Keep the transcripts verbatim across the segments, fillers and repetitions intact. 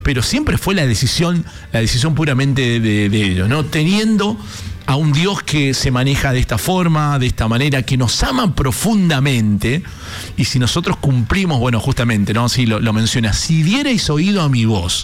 pero siempre fue la decisión, la decisión puramente de, de, de ellos, ¿no? Teniendo a un Dios que se maneja de esta forma, de esta manera, que nos ama profundamente, y si nosotros cumplimos, bueno, justamente, ¿no? Sí, lo, lo menciona, si dierais oído a mi voz,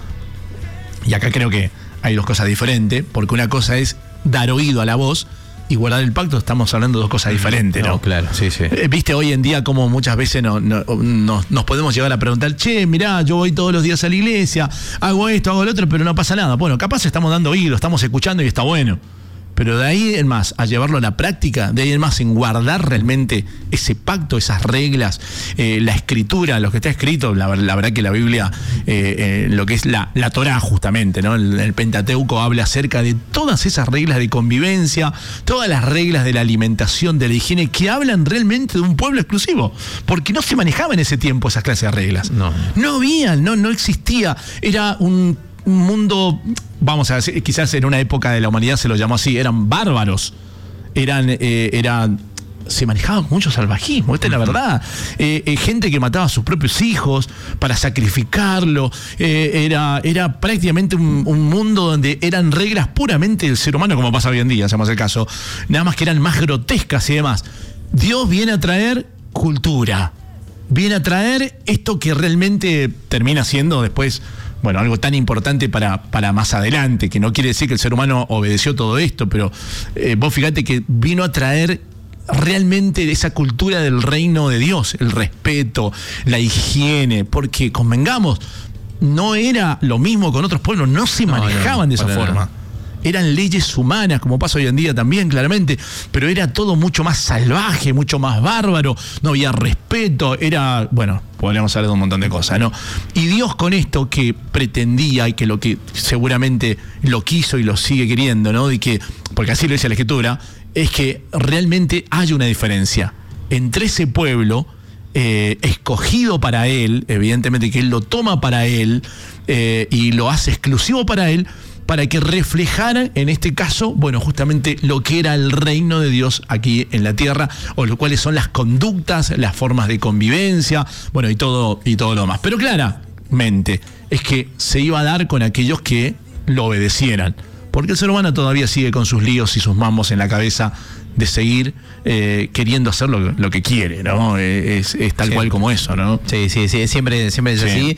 y acá creo que hay dos cosas diferentes, porque una cosa es dar oído a la voz, y guardar el pacto, estamos hablando de dos cosas diferentes, ¿no? No, claro, sí, sí. Eh, Viste hoy en día como muchas veces no, no, no, nos podemos llegar a preguntar, che, mirá, yo voy todos los días a la iglesia, hago esto, hago lo otro, pero no pasa nada. Bueno, capaz estamos dando oído, estamos escuchando y está bueno. Pero de ahí en más, a llevarlo a la práctica, de ahí en más, en guardar realmente ese pacto, esas reglas, eh, la escritura, lo que está escrito, la, la verdad que la Biblia, eh, eh, lo que es la, la Torá justamente, ¿no? El, el Pentateuco habla acerca de todas esas reglas de convivencia, todas las reglas de la alimentación, de la higiene, que hablan realmente de un pueblo exclusivo, porque no se manejaba en ese tiempo esas clases de reglas. No, no había, no, no existía, era un... un mundo, vamos a decir, quizás en una época de la humanidad se lo llamó así, eran bárbaros, eran, eh, eran se manejaba con mucho salvajismo, esta es la verdad. Eh, eh, gente que mataba a sus propios hijos para sacrificarlo, eh, era, era prácticamente un, un mundo donde eran reglas puramente del ser humano, como pasa hoy en día, hacemos el caso, nada más que eran más grotescas y demás. Dios viene a traer cultura, viene a traer esto que realmente termina siendo después, bueno, algo tan importante para, para más adelante, que no quiere decir que el ser humano obedeció todo esto, pero eh, vos fíjate que vino a traer realmente esa cultura del reino de Dios, el respeto, la higiene, porque convengamos, no era lo mismo con otros pueblos, no se manejaban no, no, de esa forma. Nada. Eran leyes humanas, como pasa hoy en día también, claramente, pero era todo mucho más salvaje, mucho más bárbaro, no había respeto, era, bueno, podríamos hablar de un montón de cosas, ¿no? Y Dios con esto que pretendía y que lo que seguramente lo quiso y lo sigue queriendo, ¿no? Y que, porque así lo dice la Escritura, es que realmente hay una diferencia entre ese pueblo eh, escogido para Él, evidentemente que Él lo toma para Él eh, y lo hace exclusivo para Él, para que reflejaran, en este caso, bueno, justamente lo que era el reino de Dios aquí en la tierra, o lo cuales son las conductas, las formas de convivencia, bueno, y todo, y todo lo demás. Pero claramente es que se iba a dar con aquellos que lo obedecieran, porque el ser humano todavía sigue con sus líos y sus mambos en la cabeza de seguir eh, queriendo hacer lo, lo que quiere, ¿no? Es, es tal sí. cual como eso, ¿no? Sí, sí, sí, siempre, siempre es sí. así.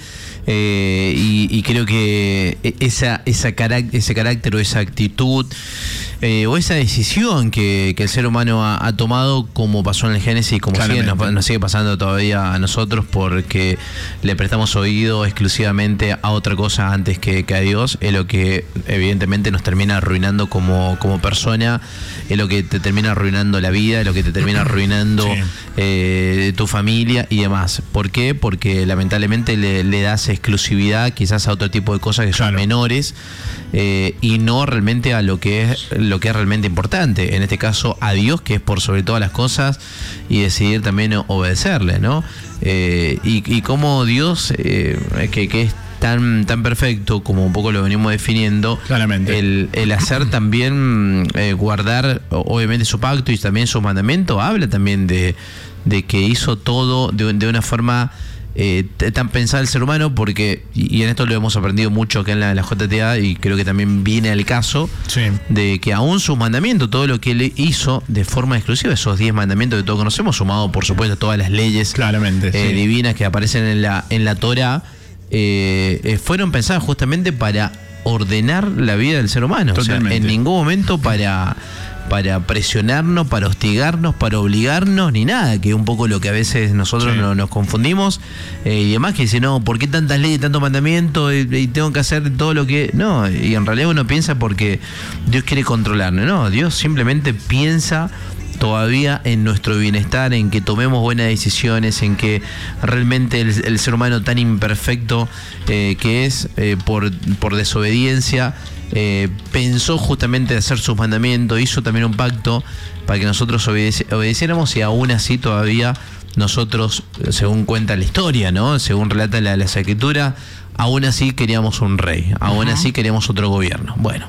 Eh, y, y creo que esa, esa carac- ese carácter o esa actitud eh, o esa decisión que, que el ser humano ha, ha tomado, como pasó en el Génesis y como sigue, nos, nos sigue pasando todavía a nosotros, porque le prestamos oído exclusivamente a otra cosa antes que, que a Dios, es lo que evidentemente nos termina arruinando como, como persona, es lo que te termina arruinando la vida, es lo que te termina arruinando sí. eh, tu familia y demás. ¿Por qué? Porque lamentablemente le, le das exclusividad quizás a otro tipo de cosas que son claro. menores eh, y no realmente a lo que es lo que es realmente importante, en este caso a Dios, que es por sobre todas las cosas, y decidir también obedecerle, ¿no? Eh, y, y cómo Dios eh, que, que es tan, tan perfecto, como un poco lo venimos definiendo, claramente el, el hacer también eh, guardar obviamente su pacto y también su mandamiento, habla también de, de que hizo todo de, de una forma Eh, tan pensada el ser humano, porque, y, y en esto lo hemos aprendido mucho acá en la, la J T A, y creo que también viene al caso sí. de que aún sus mandamientos, todo lo que él hizo de forma exclusiva, esos diez mandamientos que todos conocemos, sumado por supuesto a todas las leyes claramente eh, sí. divinas que aparecen en la, en la Torá, eh, eh, fueron pensadas justamente para ordenar la vida del ser humano. O sea, en ningún momento para para presionarnos, para hostigarnos, para obligarnos, ni nada, que es un poco lo que a veces nosotros sí. no, nos confundimos eh, y demás, que dice, no, ¿por qué tantas leyes, tanto mandamiento y, y tengo que hacer todo lo que...? No, y en realidad uno piensa porque Dios quiere controlarnos, no, Dios simplemente piensa todavía en nuestro bienestar, en que tomemos buenas decisiones, en que realmente el, el ser humano tan imperfecto eh, que es eh, por, por desobediencia, Eh, pensó justamente de hacer sus mandamientos, hizo también un pacto para que nosotros obedeci- obedeciéramos, y aún así todavía nosotros, según cuenta la historia, ¿no? Según relata la, la Escritura, aún así queríamos un rey, aún uh-huh. así queríamos otro gobierno. Bueno,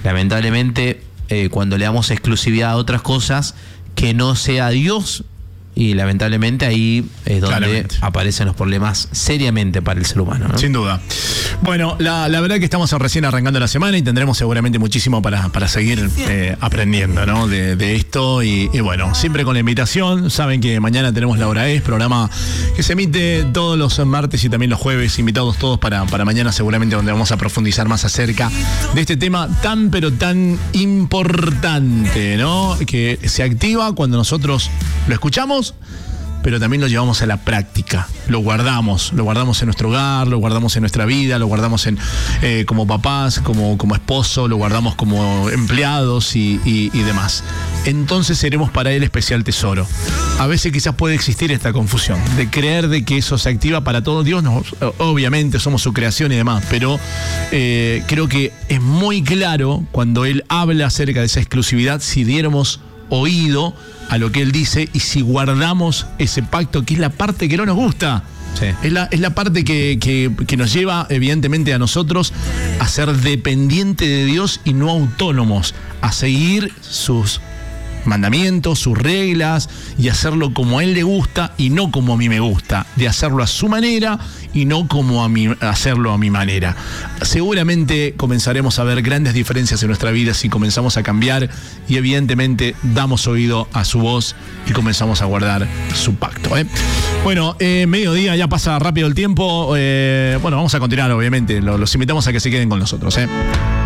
lamentablemente eh, cuando le damos exclusividad a otras cosas que no sea Dios y lamentablemente ahí es donde Claramente. aparecen los problemas seriamente para el ser humano, ¿no? Sin duda. Bueno, la, la verdad que estamos recién arrancando la semana y tendremos seguramente muchísimo para, para seguir eh, aprendiendo, ¿no? de, de esto y, y bueno, siempre con la invitación. Saben que mañana tenemos La Hora Es, programa que se emite todos los martes y también los jueves, invitados todos para, para mañana seguramente, donde vamos a profundizar más acerca de este tema tan pero tan importante, ¿no? Que se activa cuando nosotros lo escuchamos, pero también lo llevamos a la práctica, lo guardamos, lo guardamos en nuestro hogar, lo guardamos en nuestra vida, lo guardamos en eh, como papás, como, como esposo, lo guardamos como empleados y, y, y demás. Entonces seremos para él especial tesoro. A veces quizás puede existir esta confusión de creer de que eso se activa para todo. Dios, no, obviamente somos su creación y demás, pero eh, creo que es muy claro cuando él habla acerca de esa exclusividad, si diéramos oído a lo que él dice y si guardamos ese pacto, que es la parte que no nos gusta. Sí. Es, la, es la parte que, que, que nos lleva evidentemente a nosotros a ser dependientes de Dios y no autónomos, a seguir sus mandamientos, sus reglas y hacerlo como a él le gusta y no como a mí me gusta, de hacerlo a su manera y no como a mí, hacerlo a mi manera. Seguramente comenzaremos a ver grandes diferencias en nuestra vida si comenzamos a cambiar y evidentemente damos oído a su voz y comenzamos a guardar su pacto, ¿eh? Bueno, eh, mediodía, ya pasa rápido el tiempo. Eh, bueno, vamos a continuar obviamente. Los, los invitamos a que se queden con nosotros, ¿eh?